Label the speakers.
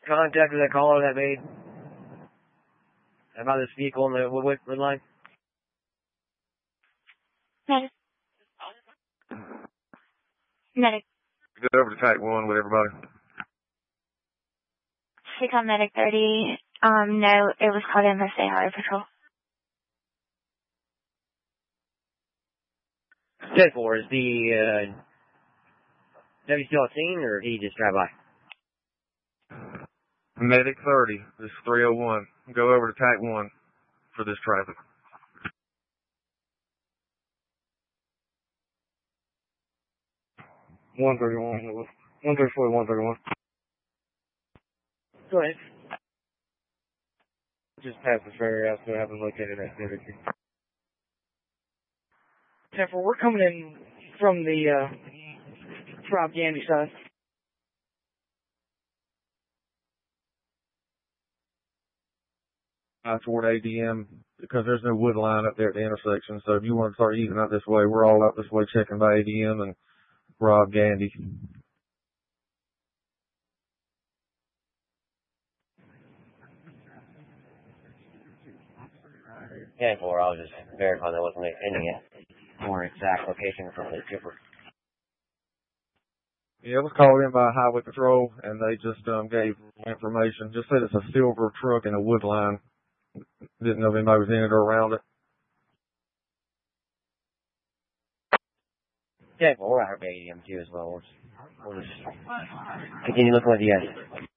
Speaker 1: Contact with that caller that made about this vehicle in the Woodwick line.
Speaker 2: Medic. Medic.
Speaker 3: Get over to Type 1 with everybody.
Speaker 2: Recon Medic 30. No, it was called in by State Highway Patrol.
Speaker 1: 10-4, is the deputy still on scene, or did he just drive by?
Speaker 3: Medic 30, this is 301. Go over to Type 1 for this traffic.
Speaker 4: 131. 134, 131.
Speaker 1: Go ahead.
Speaker 4: Just past the ferry house, so I haven't located that activity.
Speaker 5: 10-4, we're coming in from the Rob Gandy side.
Speaker 3: Toward ADM, because there's no wood line up there at the intersection, so if you want to start using out this way, we're all out this way checking by ADM and Rob Gandy.
Speaker 1: Yeah, 4, I was just verifying there wasn't any more exact location from the trooper.
Speaker 3: Yeah, it was called in by Highway Patrol, and they just gave information. Just said it's a silver truck in a wood line. Didn't know if anybody was in it or around it.
Speaker 1: Yeah, 4, I heard ADM too as well. We'll just continue looking with you guys.